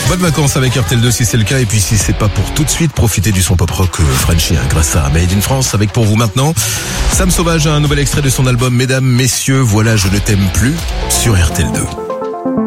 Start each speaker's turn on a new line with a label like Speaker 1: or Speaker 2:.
Speaker 1: Bonnes vacances avec RTL2 si c'est le cas, et puis si c'est pas pour tout de suite, profitez du son pop rock Frenchy grâce à Made in France. Avec pour vous maintenant Sam Sauvage, un nouvel extrait de son album Mesdames, Messieurs, voilà je ne t'aime plus sur RTL2.